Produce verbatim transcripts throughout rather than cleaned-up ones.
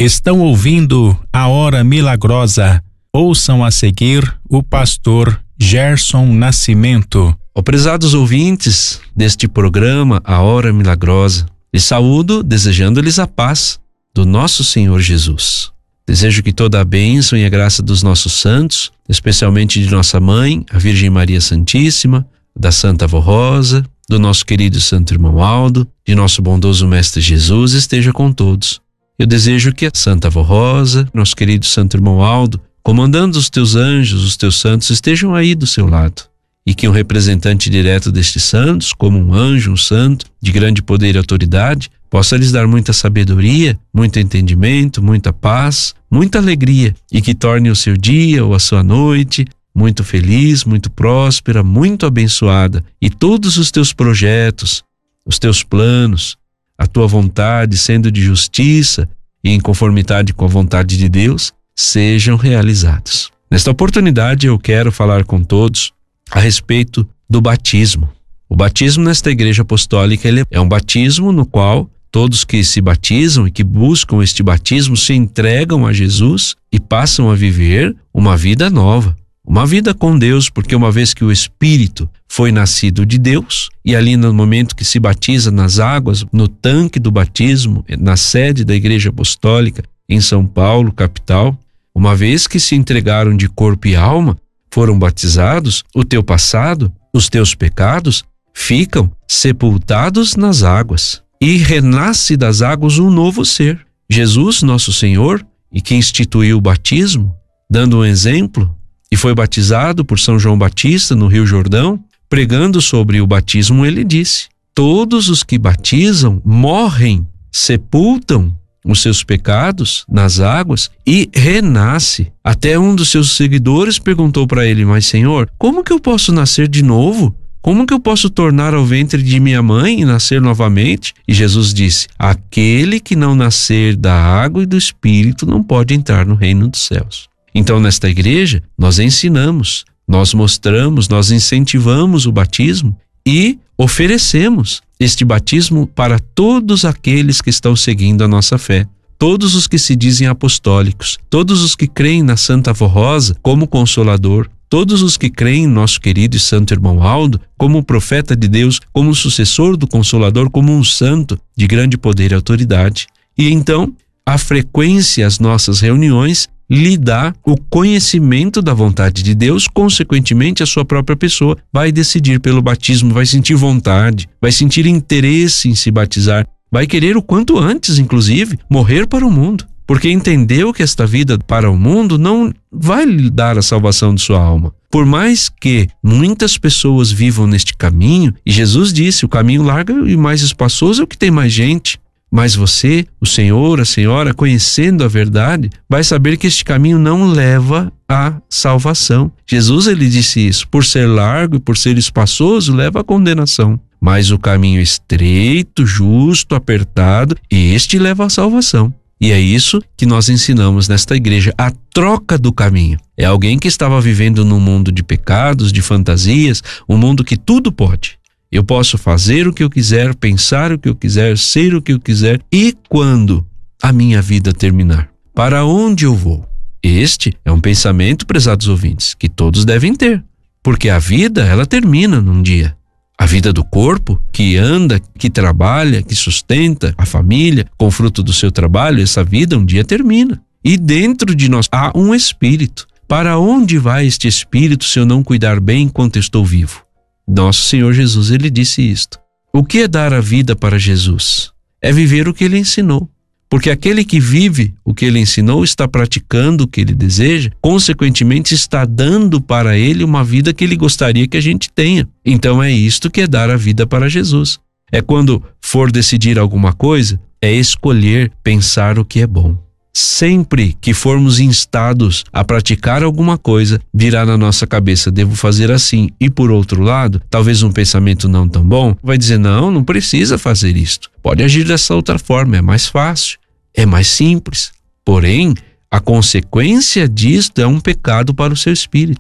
Estão ouvindo a Hora Milagrosa. Ouçam a seguir o pastor Gerson Nascimento. Ó, prezados ouvintes deste programa, a Hora Milagrosa, lhes saúdo desejando-lhes a paz do nosso Senhor Jesus. Desejo que toda a bênção e a graça dos nossos santos, especialmente de nossa mãe, a Virgem Maria Santíssima, da Santa Avó Rosa, do nosso querido Santo Irmão Aldo, de nosso bondoso Mestre Jesus, esteja com todos. Eu desejo que a Santa Avó Rosa, nosso querido Santo Irmão Aldo, comandando os teus anjos, os teus santos, estejam aí do seu lado. E que um representante direto destes santos, como um anjo, um santo, de grande poder e autoridade, possa lhes dar muita sabedoria, muito entendimento, muita paz, muita alegria, e que torne o seu dia ou a sua noite muito feliz, muito próspera, muito abençoada, e todos os teus projetos, os teus planos, a tua vontade, sendo de justiça e em conformidade com a vontade de Deus, sejam realizados. Nesta oportunidade eu quero falar com todos a respeito do batismo. O batismo nesta igreja apostólica ele é um batismo no qual todos que se batizam e que buscam este batismo se entregam a Jesus e passam a viver uma vida nova. Uma vida com Deus, porque uma vez que o Espírito foi nascido de Deus, e ali no momento que se batiza nas águas, no tanque do batismo, na sede da Igreja Apostólica, em São Paulo, capital, uma vez que se entregaram de corpo e alma, foram batizados, o teu passado, os teus pecados, ficam sepultados nas águas, e renasce das águas um novo ser. Jesus, nosso Senhor, e que instituiu o batismo, dando um exemplo, e foi batizado por São João Batista no Rio Jordão, pregando sobre o batismo, ele disse: todos os que batizam morrem, sepultam os seus pecados nas águas e renasce. Até um dos seus seguidores perguntou para ele: mas Senhor, como que eu posso nascer de novo? Como que eu posso tornar ao ventre de minha mãe e nascer novamente? E Jesus disse: aquele que não nascer da água e do Espírito não pode entrar no reino dos céus. Então, nesta igreja, nós ensinamos, nós mostramos, nós incentivamos o batismo e oferecemos este batismo para todos aqueles que estão seguindo a nossa fé. Todos os que se dizem apostólicos, todos os que creem na Santa Avó Rosa como Consolador, todos os que creem em nosso querido e santo irmão Aldo como profeta de Deus, como sucessor do Consolador, como um santo de grande poder e autoridade. E então, a frequência às nossas reuniões lhe dá o conhecimento da vontade de Deus, consequentemente a sua própria pessoa vai decidir pelo batismo, vai sentir vontade, vai sentir interesse em se batizar, vai querer o quanto antes, inclusive, morrer para o mundo, porque entendeu que esta vida para o mundo não vai lhe dar a salvação de sua alma. Por mais que muitas pessoas vivam neste caminho, e Jesus disse, o caminho largo e mais espaçoso é o que tem mais gente, mas você, o senhor, a senhora, conhecendo a verdade, vai saber que este caminho não leva à salvação. Jesus, ele disse isso, por ser largo e por ser espaçoso, leva à condenação. Mas o caminho estreito, justo, apertado, este leva à salvação. E é isso que nós ensinamos nesta igreja, a troca do caminho. É alguém que estava vivendo num mundo de pecados, de fantasias, um mundo que tudo pode. Eu posso fazer o que eu quiser, pensar o que eu quiser, ser o que eu quiser, e quando a minha vida terminar? Para onde eu vou? Este é um pensamento, prezados ouvintes, que todos devem ter, porque a vida, ela termina num dia. A vida do corpo, que anda, que trabalha, que sustenta a família com o fruto do seu trabalho, essa vida um dia termina. E dentro de nós há um espírito. Para onde vai este espírito se eu não cuidar bem enquanto estou vivo? Nosso Senhor Jesus, ele disse isto. O que é dar a vida para Jesus? É viver o que ele ensinou. Porque aquele que vive o que ele ensinou está praticando o que ele deseja, consequentemente está dando para ele uma vida que ele gostaria que a gente tenha. Então é isto que é dar a vida para Jesus. É quando for decidir alguma coisa, é escolher pensar o que é bom. Sempre que formos instados a praticar alguma coisa, virá na nossa cabeça, devo fazer assim. E por outro lado, talvez um pensamento não tão bom, vai dizer, não, não precisa fazer isto. Pode agir dessa outra forma, é mais fácil, é mais simples. Porém, a consequência disto é um pecado para o seu espírito.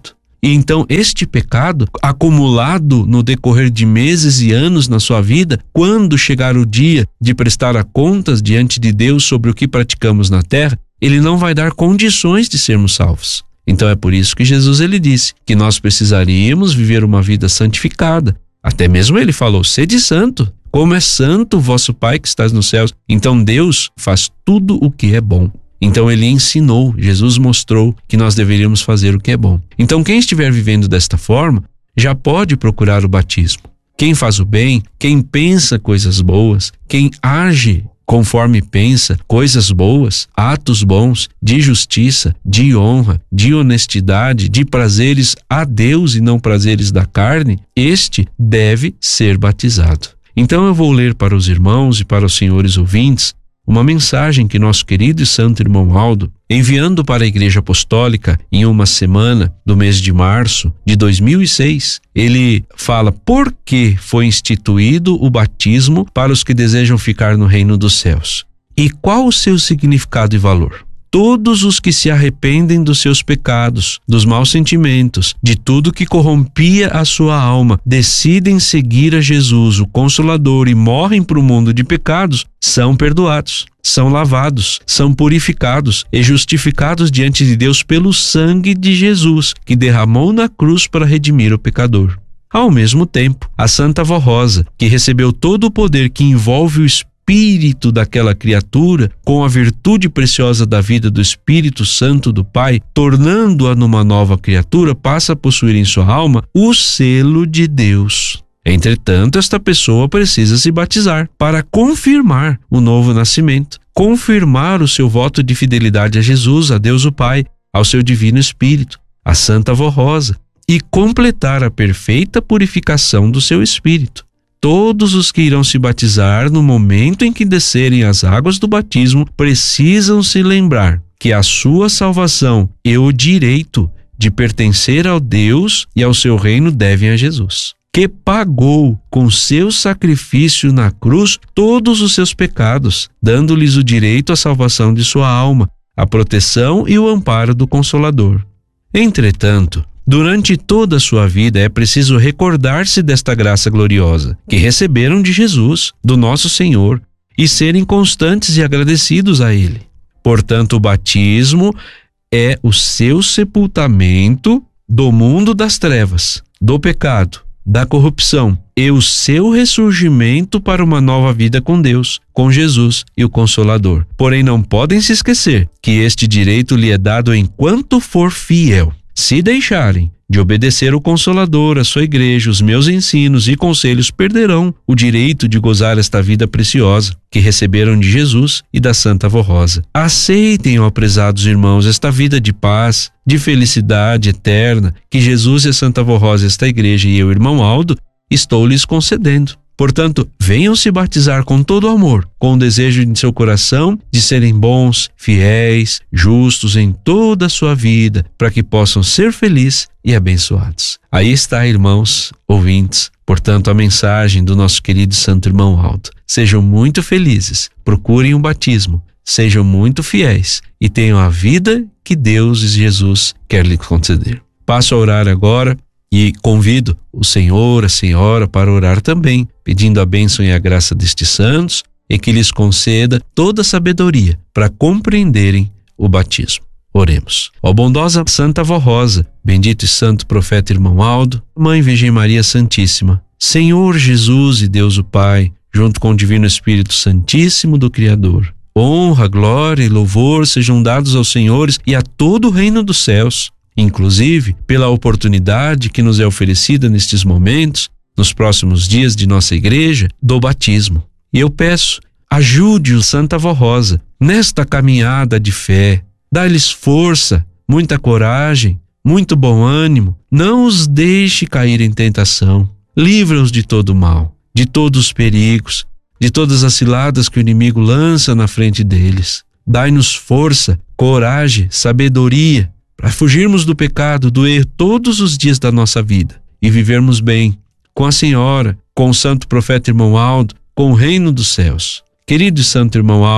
E então este pecado, acumulado no decorrer de meses e anos na sua vida, quando chegar o dia de prestar a contas diante de Deus sobre o que praticamos na terra, ele não vai dar condições de sermos salvos. Então é por isso que Jesus ele disse que nós precisaríamos viver uma vida santificada. Até mesmo ele falou: sede santo, como é santo o vosso Pai que estás nos céus. Então Deus faz tudo o que é bom. Então ele ensinou, Jesus mostrou que nós deveríamos fazer o que é bom. Então quem estiver vivendo desta forma, já pode procurar o batismo. Quem faz o bem, quem pensa coisas boas, quem age conforme pensa coisas boas, atos bons, de justiça, de honra, de honestidade, de prazeres a Deus e não prazeres da carne, este deve ser batizado. Então eu vou ler para os irmãos e para os senhores ouvintes uma mensagem que nosso querido e santo irmão Aldo, enviando para a Igreja Apostólica em uma semana do mês de março de dois mil e seis, ele fala por que foi instituído o batismo para os que desejam ficar no reino dos céus e qual o seu significado e valor. Todos os que se arrependem dos seus pecados, dos maus sentimentos, de tudo que corrompia a sua alma, decidem seguir a Jesus, o Consolador, e morrem para o mundo de pecados, são perdoados, são lavados, são purificados e justificados diante de Deus pelo sangue de Jesus, que derramou na cruz para redimir o pecador. Ao mesmo tempo, a Santa Avó Rosa, que recebeu todo o poder que envolve o Espírito, espírito daquela criatura, com a virtude preciosa da vida do Espírito Santo do Pai, tornando-a numa nova criatura, passa a possuir em sua alma o selo de Deus. Entretanto, esta pessoa precisa se batizar para confirmar o novo nascimento, confirmar o seu voto de fidelidade a Jesus, a Deus o Pai, ao seu Divino Espírito, a Santa Avó Rosa, e completar a perfeita purificação do seu espírito. Todos os que irão se batizar no momento em que descerem as águas do batismo precisam se lembrar que a sua salvação e o direito de pertencer ao Deus e ao seu reino devem a Jesus, que pagou com seu sacrifício na cruz todos os seus pecados, dando-lhes o direito à salvação de sua alma, a proteção e o amparo do Consolador. Entretanto, durante toda a sua vida é preciso recordar-se desta graça gloriosa que receberam de Jesus, do nosso Senhor, e serem constantes e agradecidos a Ele. Portanto, o batismo é o seu sepultamento do mundo das trevas, do pecado, da corrupção e o seu ressurgimento para uma nova vida com Deus, com Jesus e o Consolador. Porém, não podem se esquecer que este direito lhe é dado enquanto for fiel. Se deixarem de obedecer o Consolador, a sua igreja, os meus ensinos e conselhos, perderão o direito de gozar esta vida preciosa que receberam de Jesus e da Santa Avó Rosa. Aceitem, ó prezados irmãos, esta vida de paz, de felicidade eterna que Jesus e a Santa Avó Rosa, esta igreja e eu, irmão Aldo, estou lhes concedendo. Portanto, venham se batizar com todo amor, com o desejo em seu coração de serem bons, fiéis, justos em toda a sua vida, para que possam ser felizes e abençoados. Aí está, irmãos, ouvintes, portanto, a mensagem do nosso querido santo irmão Aldo. Sejam muito felizes, procurem o batismo, sejam muito fiéis e tenham a vida que Deus e Jesus quer lhes conceder. Passo a orar agora. E convido o Senhor, a Senhora, para orar também, pedindo a bênção e a graça destes santos e que lhes conceda toda a sabedoria para compreenderem o batismo. Oremos. Ó bondosa Santa Avó Rosa, bendito e santo profeta irmão Aldo, Mãe Virgem Maria Santíssima, Senhor Jesus e Deus o Pai, junto com o Divino Espírito Santíssimo do Criador, honra, glória e louvor sejam dados aos senhores e a todo o reino dos céus, inclusive pela oportunidade que nos é oferecida nestes momentos, nos próximos dias de nossa igreja, do batismo. E eu peço, ajude-o Santa Avó Rosa nesta caminhada de fé, dá-lhes força, muita coragem, muito bom ânimo, não os deixe cair em tentação, livra-os de todo o mal, de todos os perigos, de todas as ciladas que o inimigo lança na frente deles. Dai-nos força, coragem, sabedoria, para fugirmos do pecado, do erro todos os dias da nossa vida e vivermos bem com a Senhora, com o santo profeta irmão Aldo, com o reino dos céus. Querido e santo irmão Aldo,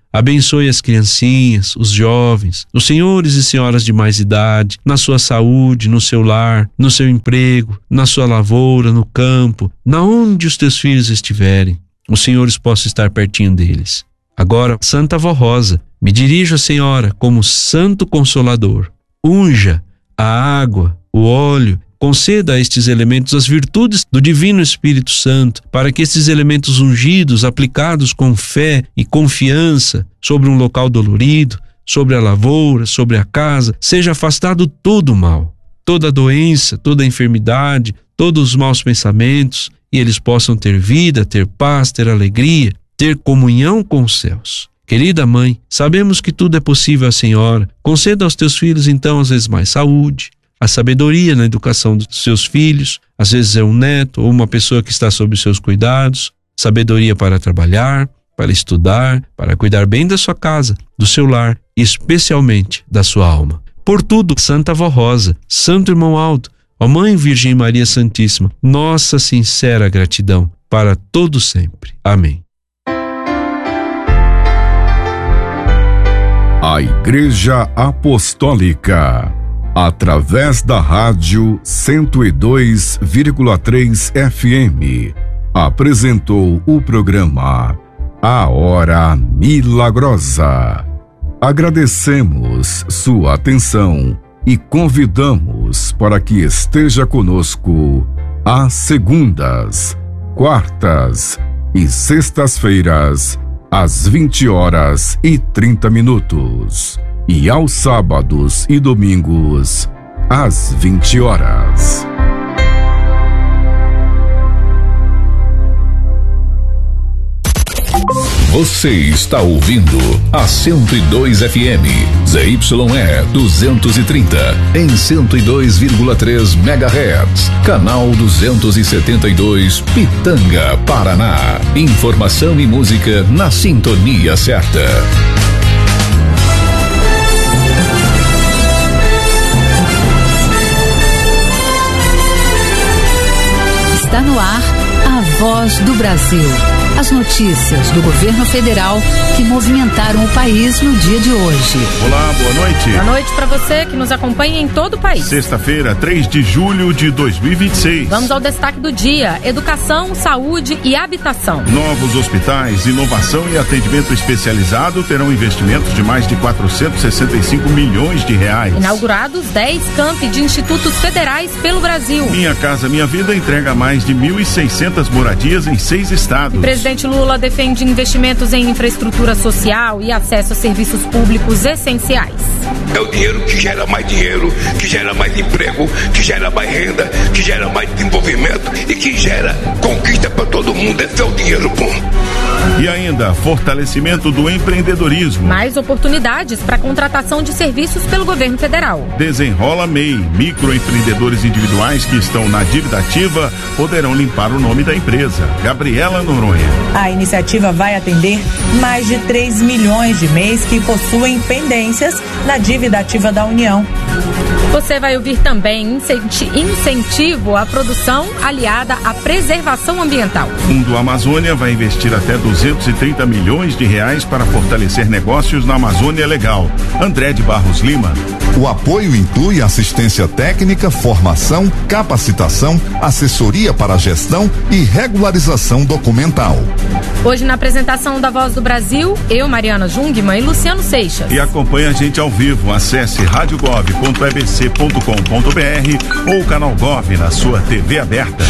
Abençoe as criancinhas, os jovens, os senhores e senhoras de mais idade, na sua saúde, no seu lar, no seu emprego, na sua lavoura, no campo, na onde os teus filhos estiverem. Os senhores possam estar pertinho deles. Agora, Santa Avó Rosa, me dirijo à Senhora como Santo Consolador. Unja a água, o óleo, conceda a estes elementos as virtudes do Divino Espírito Santo, para que estes elementos ungidos, aplicados com fé e confiança sobre um local dolorido, sobre a lavoura, sobre a casa, seja afastado todo o mal, toda a doença, toda a enfermidade, todos os maus pensamentos, e eles possam ter vida, ter paz, ter alegria, ter comunhão com os céus. Querida Mãe, sabemos que tudo é possível à Senhora. Conceda aos teus filhos, então, às vezes mais saúde, a sabedoria na educação dos seus filhos, às vezes é um neto ou uma pessoa que está sob os seus cuidados, sabedoria para trabalhar, para estudar, para cuidar bem da sua casa, do seu lar e especialmente da sua alma. Por tudo, Santa Avó Rosa, Santo Irmão Aldo, ó Mãe Virgem Maria Santíssima, nossa sincera gratidão para todo sempre. Amém. A Igreja Apostólica, através da rádio cento e dois vírgula três F M, apresentou o programa A Hora Milagrosa. Agradecemos sua atenção e convidamos para que esteja conosco às segundas, quartas e sextas-feiras, às vinte horas e trinta minutos, e aos sábados e domingos, às vinte horas. Você está ouvindo a cento e dois F M, Z Y E duzentos e trinta, em cento e dois vírgula três megahertz, canal duzentos e setenta e dois, Pitanga, Paraná. Informação e música na sintonia certa. Está no ar a Voz do Brasil. As notícias do governo federal que movimentaram o país no dia de hoje. Olá, boa noite. Boa noite para você que nos acompanha em todo o país. Sexta-feira, três de julho de dois mil e vinte e seis. Vamos ao destaque do dia: educação, saúde e habitação. Novos hospitais, inovação e atendimento especializado terão investimentos de mais de quatrocentos e sessenta e cinco milhões de reais. Inaugurados dez campi de institutos federais pelo Brasil. Minha Casa Minha Vida entrega mais de mil e seiscentas moradias em seis estados. O presidente Lula defende investimentos em infraestrutura social e acesso a serviços públicos essenciais. É o dinheiro que gera mais dinheiro, que gera mais emprego, que gera mais renda, que gera mais desenvolvimento e que gera conquista para todo mundo. Esse é o dinheiro bom. E ainda, fortalecimento do empreendedorismo. Mais oportunidades para contratação de serviços pelo governo federal. Desenrola M E I. Microempreendedores individuais que estão na dívida ativa poderão limpar o nome da empresa. Gabriela Noronha. A iniciativa vai atender mais de três milhões de M E Is que possuem pendências na dívida ativa da União. Você vai ouvir também incentivo à produção aliada à preservação ambiental. Fundo Amazônia vai investir até duzentos e trinta milhões de reais para fortalecer negócios na Amazônia Legal. André de Barros Lima. O apoio inclui assistência técnica, formação, capacitação, assessoria para gestão e regularização documental. Hoje, na apresentação da Voz do Brasil, eu, Mariana Jungmann e Luciano Seixas. E acompanhe a gente ao vivo. Acesse rádio gov ponto e b c ponto com ponto b r ou o canal Gov na sua T V aberta.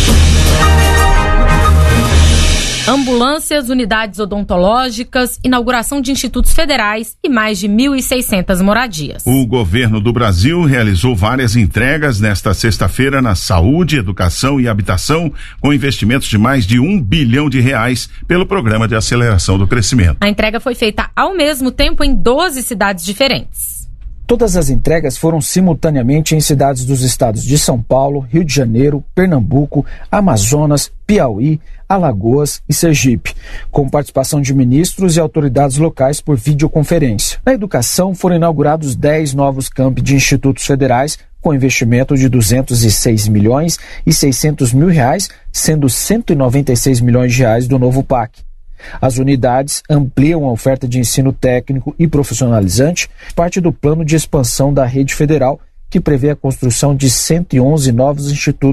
Ambulâncias, unidades odontológicas, inauguração de institutos federais e mais de mil e seiscentas moradias. O governo do Brasil realizou várias entregas nesta sexta-feira na saúde, educação e habitação, com investimentos de mais de um bilhão de reais pelo Programa de Aceleração do Crescimento. A entrega foi feita ao mesmo tempo em doze cidades diferentes. Todas as entregas foram simultaneamente em cidades dos estados de São Paulo, Rio de Janeiro, Pernambuco, Amazonas, Piauí, Alagoas e Sergipe, com participação de ministros e autoridades locais por videoconferência. Na educação, foram inaugurados dez novos campi de institutos federais, com investimento de duzentos e seis milhões e seiscentos mil reais, sendo cento e noventa e seis milhões de reais do novo P A C. As unidades ampliam a oferta de ensino técnico e profissionalizante, parte do plano de expansão da rede federal, que prevê a construção de cento e onze novos institutos